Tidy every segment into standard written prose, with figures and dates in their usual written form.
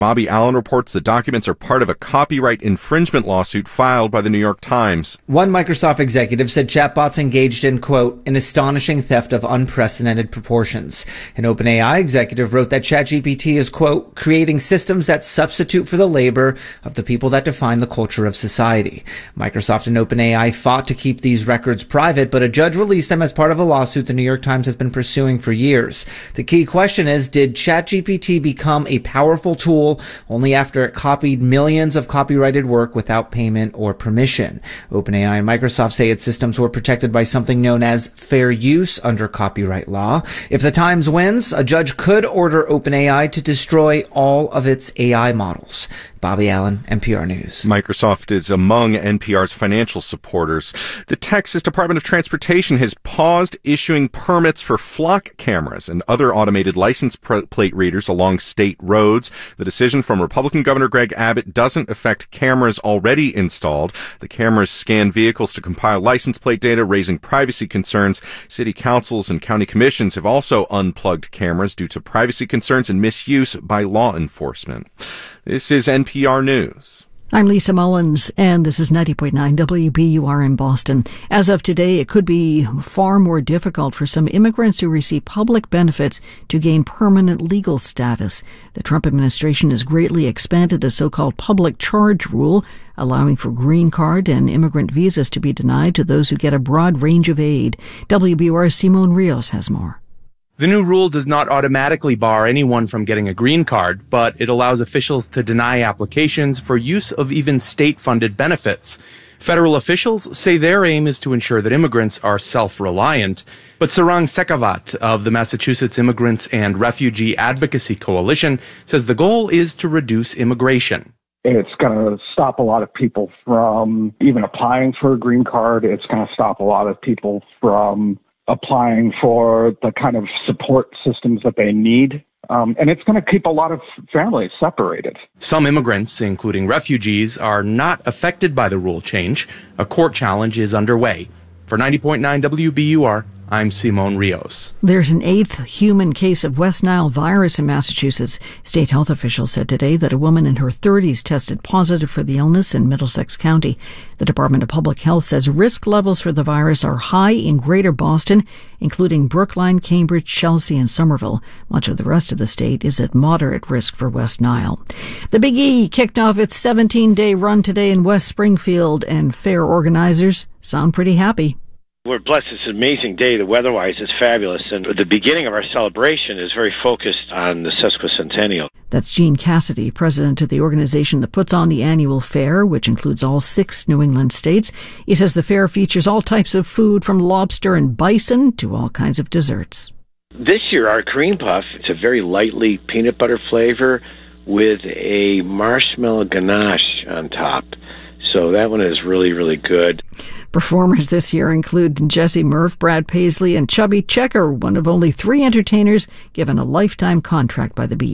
Bobby Allen reports the documents are part of a copyright infringement lawsuit filed by the New York Times. One Microsoft executive said chatbots engaged in, quote, an astonishing theft of unprecedented proportions. An OpenAI executive wrote that ChatGPT is, quote, creating systems that substitute for the labor of the people that define the culture of society. Microsoft and OpenAI fought to keep these records private, but a judge released them as part of a lawsuit the New York Times has been pursuing for years. The key question is, did ChatGPT become a powerful tool only after it copied millions of copyrighted work without payment or permission? OpenAI and Microsoft say its systems were protected by something known as fair use under copyright law. If the Times wins, a judge could order OpenAI to destroy all of its AI models. Bobby Allen, NPR News. Microsoft is among NPR's financial supporters. The Texas Department of Transportation has paused issuing permits for flock cameras and other automated license plate readers along state roads. The decision from Republican Governor Greg Abbott doesn't affect cameras already installed. The cameras scan vehicles to compile license plate data, raising privacy concerns. City councils and county commissions have also unplugged cameras due to privacy concerns and misuse by law enforcement. This is NPR News. I'm Lisa Mullins, and this is 90.9 WBUR in Boston. As of today, it could be far more difficult for some immigrants who receive public benefits to gain permanent legal status. The Trump administration has greatly expanded the so-called public charge rule, allowing for green card and immigrant visas to be denied to those who get a broad range of aid. WBUR's Simone Rios has more. The new rule does not automatically bar anyone from getting a green card, but it allows officials to deny applications for use of even state-funded benefits. Federal officials say their aim is to ensure that immigrants are self-reliant. But Sarang Sekavat of the Massachusetts Immigrants and Refugee Advocacy Coalition says the goal is to reduce immigration. It's going to stop a lot of people from even applying for a green card. It's going to stop a lot of people from applying for the kind of support systems that they need. And it's going to keep a lot of families separated. Some immigrants, including refugees, are not affected by the rule change. A court challenge is underway. For 90.9 WBUR, I'm Simone Rios. There's an 8th human case of West Nile virus in Massachusetts. State health officials said today that a woman in her 30s tested positive for the illness in Middlesex County. The Department of Public Health says risk levels for the virus are high in Greater Boston, including Brookline, Cambridge, Chelsea, and Somerville. Much of the rest of the state is at moderate risk for West Nile. The Big E kicked off its 17-day run today in West Springfield, and fair organizers sound pretty happy. We're blessed. It's an amazing day. The weather-wise is fabulous. And the beginning of our celebration is very focused on the sesquicentennial. That's Gene Cassidy, president of the organization that puts on the annual fair, which includes all 6 New England states. He says the fair features all types of food, from lobster and bison to all kinds of desserts. This year, our cream puff, it's a very lightly peanut butter flavor with a marshmallow ganache on top. So that one is really, really good. Performers this year include Jesse Murph, Brad Paisley, and Chubby Checker, one of only 3 entertainers given a lifetime contract by the Big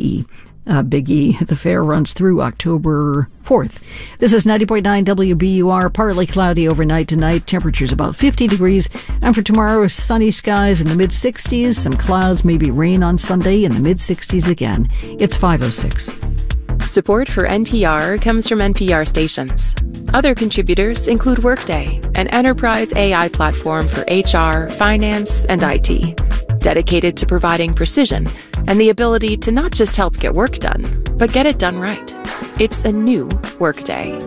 E. The fair runs through October 4th. This is 90.9 WBUR, partly cloudy overnight tonight. Temperatures about 50 degrees. And for tomorrow, sunny skies in the mid-60s. Some clouds, maybe rain on Sunday in the mid-60s again. It's 5:06. Support for NPR comes from NPR stations. Other contributors include Workday, an enterprise AI platform for HR, finance, and IT, dedicated to providing precision and the ability to not just help get work done, but get it done right. It's a new Workday.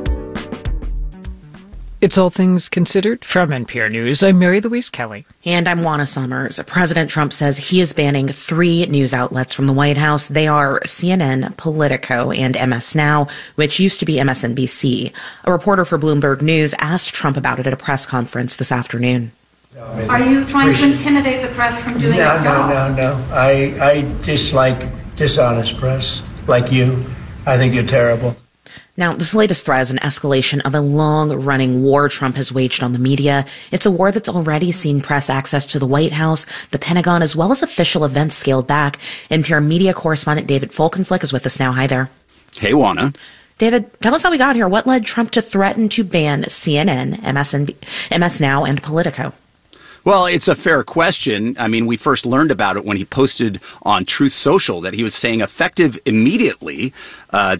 It's All Things Considered from NPR News. I'm Mary Louise Kelly. And I'm Juana Summers. President Trump says he is banning 3 news outlets from the White House. They are CNN, Politico, and MS Now, which used to be MSNBC. A reporter for Bloomberg News asked Trump about it at a press conference this afternoon. Are you trying to intimidate the press from doing their job? No. I dislike dishonest press, like you. I think you're terrible. Now, this latest threat is an escalation of a long-running war Trump has waged on the media. It's a war that's already seen press access to the White House, the Pentagon, as well as official events scaled back. NPR media correspondent David Folkenflik is with us now. Hi there. Hey, Juana. David, tell us how we got here. What led Trump to threaten to ban CNN, MS Now, and Politico? Well, it's a fair question. I mean, we first learned about it when he posted on Truth Social that he was saying effective immediately,